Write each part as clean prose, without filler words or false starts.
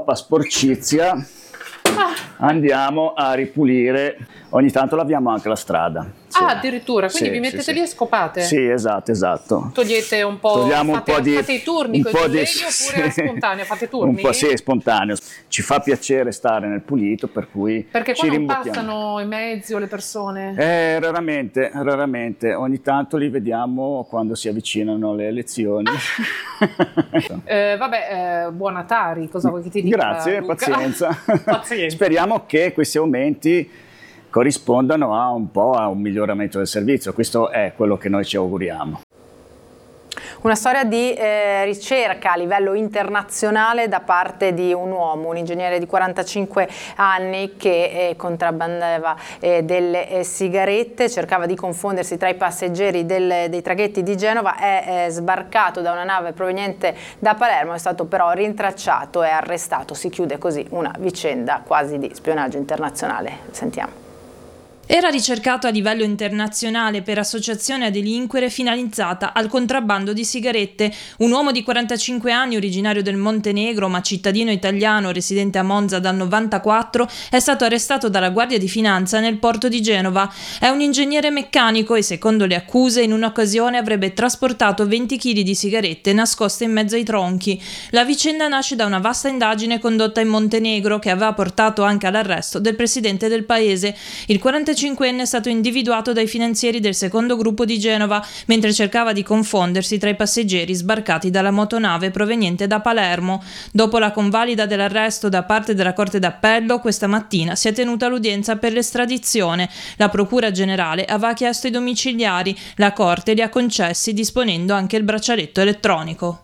troppa sporcizia andiamo a ripulire, ogni tanto laviamo anche la strada. Sì. Addirittura, quindi vi mettete lì e scopate? Sì, esatto. Togliete un po', fate i turni con i colleghi oppure è spontaneo? Fate turni? Un po' sì, è spontaneo. Ci fa piacere stare nel pulito, per cui perché ci qua non rimbocchiamo. Passano i mezzi o le persone? Raramente. Ogni tanto li vediamo quando si avvicinano le elezioni. Buon Natale, cosa vuoi che ti dica? Grazie, Luca? pazienza. Pazienza. Speriamo che questi aumenti corrispondano a un miglioramento del servizio. Questo è quello che noi ci auguriamo. Una storia di ricerca a livello internazionale da parte di un uomo, un ingegnere di 45 anni che contrabbandava delle sigarette, cercava di confondersi tra i passeggeri dei traghetti di Genova, è sbarcato da una nave proveniente da Palermo, è stato però rintracciato e arrestato. Si chiude così una vicenda quasi di spionaggio internazionale. Sentiamo. Era ricercato a livello internazionale per associazione a delinquere finalizzata al contrabbando di sigarette. Un uomo di 45 anni, originario del Montenegro ma cittadino italiano residente a Monza dal 94, è stato arrestato dalla Guardia di Finanza nel porto di Genova. È un ingegnere meccanico e, secondo le accuse, in un'occasione avrebbe trasportato 20 kg di sigarette nascoste in mezzo ai tronchi. La vicenda nasce da una vasta indagine condotta in Montenegro che aveva portato anche all'arresto del presidente del paese. Il 45enne è stato individuato dai finanzieri del secondo gruppo di Genova mentre cercava di confondersi tra i passeggeri sbarcati dalla motonave proveniente da Palermo. Dopo la convalida dell'arresto da parte della Corte d'Appello, questa mattina si è tenuta l'udienza per l'estradizione. La Procura Generale aveva chiesto i domiciliari, la Corte li ha concessi disponendo anche il braccialetto elettronico.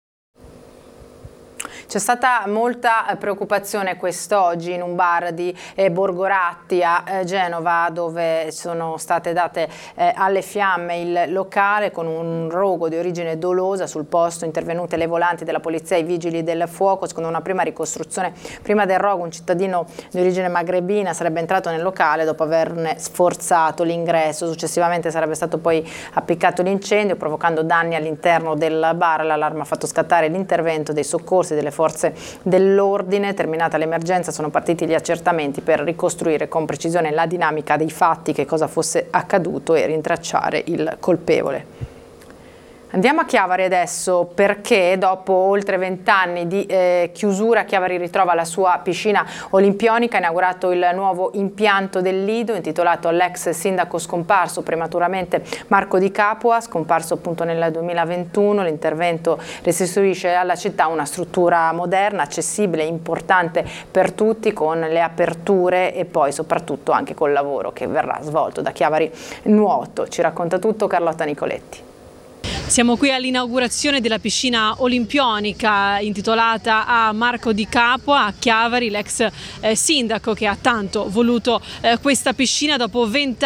C'è stata molta preoccupazione quest'oggi in un bar di Borgoratti a Genova, dove sono state date alle fiamme il locale con un rogo di origine dolosa. Sul posto intervenute le volanti della polizia e i vigili del fuoco. Secondo una prima ricostruzione, prima del rogo un cittadino di origine magrebina sarebbe entrato nel locale dopo averne sforzato l'ingresso. Successivamente sarebbe stato poi appiccato l'incendio provocando danni all'interno del bar. L'allarme ha fatto scattare l'intervento dei soccorsi delle forze dell'ordine. Terminata l'emergenza sono partiti gli accertamenti per ricostruire con precisione la dinamica dei fatti, che cosa fosse accaduto e rintracciare il colpevole. Andiamo a Chiavari adesso, perché dopo oltre 20 anni di chiusura Chiavari ritrova la sua piscina olimpionica. Ha inaugurato il nuovo impianto del Lido intitolato all'ex sindaco scomparso prematuramente Marco Di Capua, scomparso appunto nel 2021. L'intervento restituisce alla città una struttura moderna, accessibile, importante per tutti, con le aperture e poi soprattutto anche col lavoro che verrà svolto da Chiavari Nuoto. Ci racconta tutto Carlotta Nicoletti. Siamo qui all'inaugurazione della piscina olimpionica intitolata a Marco Di Capua a Chiavari, l'ex sindaco che ha tanto voluto questa piscina dopo 20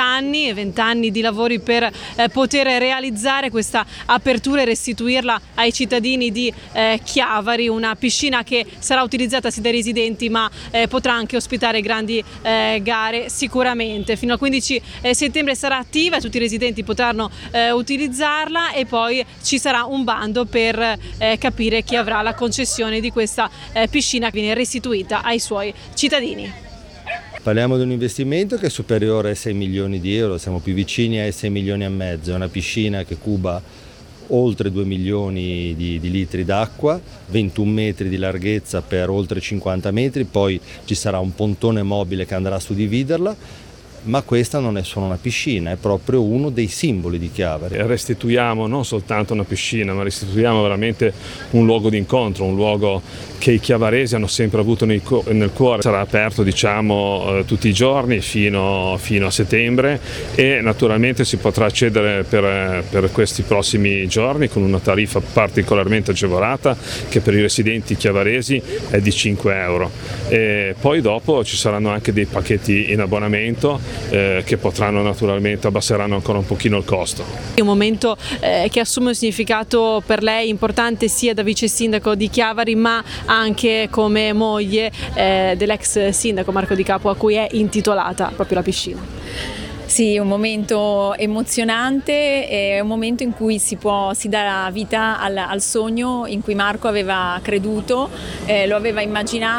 anni di lavori per poter realizzare questa apertura e restituirla ai cittadini di Chiavari, una piscina che sarà utilizzata sia dai residenti ma potrà anche ospitare grandi gare sicuramente. Fino al 15 settembre sarà attiva e tutti i residenti potranno utilizzarla, e poi ci sarà un bando per capire chi avrà la concessione di questa piscina che viene restituita ai suoi cittadini. Parliamo di un investimento che è superiore ai 6 milioni di euro, siamo più vicini ai 6 milioni e mezzo, è una piscina che cuba oltre 2 milioni di litri d'acqua, 21 metri di larghezza per oltre 50 metri, poi ci sarà un pontone mobile che andrà a suddividerla. Ma questa non è solo una piscina, è proprio uno dei simboli di Chiavari. Restituiamo non soltanto una piscina, ma restituiamo veramente un luogo di incontro, un luogo che i chiavaresi hanno sempre avuto nel cuore. Sarà aperto tutti i giorni fino a settembre, e naturalmente si potrà accedere per questi prossimi giorni con una tariffa particolarmente agevolata che per i residenti chiavaresi è di 5 euro. E poi dopo ci saranno anche dei pacchetti in abbonamento che abbasseranno ancora un pochino il costo. È un momento che assume un significato per lei importante sia da vice sindaco di Chiavari ma anche come moglie dell'ex sindaco Marco Di Capua, a cui è intitolata proprio la piscina. Sì, un momento emozionante, è un momento in cui si dà vita al sogno in cui Marco aveva creduto, lo aveva immaginato.